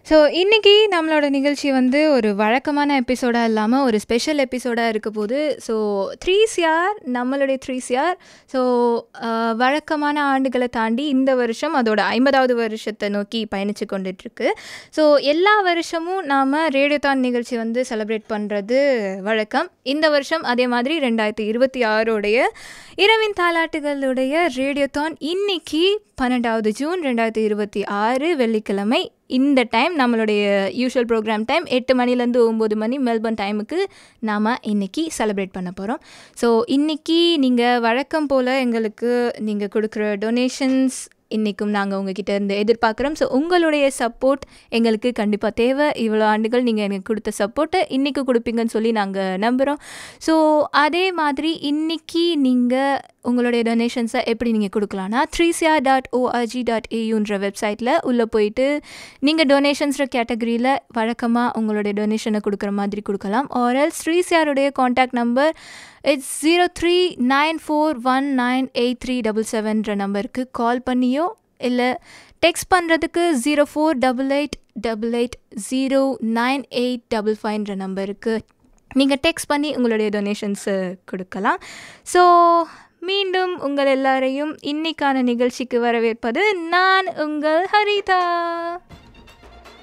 So இன்னைக்கு நம்மளோட நிகழ்ச்சி வந்து ஒரு வழக்கமான எபிசோடா இல்லாமல் ஒரு ஸ்பெஷல் எபிசோடாக இருக்க போது. ஸோ 3CR நம்மளுடைய 3CR. ஸோ வழக்கமான ஆண்டுகளை தாண்டி இந்த வருஷம் அதோட 50வது வருஷத்தை நோக்கி பயணித்து கொண்டுட்ருக்கு. ஸோ எல்லா வருஷமும் நாம் ரேடியோதான் நிகழ்ச்சி வந்து செலிப்ரேட் பண்ணுறது வழக்கம். இந்த வருஷம் அதே மாதிரி 2026 இரவின் தாலாட்டுகளுடைய ரேடியோதான் இன்னைக்கு 12 ஜூன் 2026 வெள்ளிக்கிழமை. இந்த டைம் நம்மளுடைய யூஷுவல் ப்ரோக்ராம் டைம் 8 மணிலேருந்து 9 மணி மெல்பர்ன் டைமுக்கு நாம் இன்றைக்கி செலிப்ரேட் பண்ண போகிறோம். ஸோ இன்றைக்கி நீங்கள் வழக்கம் போல் எங்களுக்கு நீங்கள் கொடுக்குற டொனேஷன்ஸ் இன்றைக்கும் நாங்கள் உங்ககிட்ட இருந்து எதிர்பார்க்குறோம். ஸோ உங்களுடைய சப்போர்ட் எங்களுக்கு கண்டிப்பாக தேவை. இவ்வளோ ஆண்டுகள் நீங்கள் எனக்கு கொடுத்த சப்போர்ட்டை இன்றைக்கி கொடுப்பீங்கன்னு சொல்லி நாங்கள் நம்புகிறோம். ஸோ அதே மாதிரி இன்றைக்கி நீங்கள் உங்களுடைய டொனேஷன்ஸை எப்படி நீங்கள் கொடுக்கலான்னா 3cr.org.auன்ற வெப்சைட்டில் உள்ளே போயிட்டு நீங்கள் டொனேஷன்ஸ்ற கேட்டகரியில் வழக்கமாக உங்களுடைய டொனேஷனை கொடுக்குற மாதிரி கொடுக்கலாம். ஆர்எல்ஸ் 3CRுடைய காண்டாக்ட் நம்பர் இட்ஸ் 0394198377 நம்பருக்கு கால் பண்ணியோ இல்லை டெக்ஸ்ட் பண்ணுறதுக்கு 0488880985 நம்பருக்கு நீங்கள் டெக்ஸ்ட் பண்ணி உங்களுடைய டொனேஷன்ஸை கொடுக்கலாம். ஸோ மீண்டும் உங்கள் எல்லாரையும் இன்னைக்கான நிகழ்ச்சிக்கு வரவேற்பது நான் உங்கள் ஹரிதா.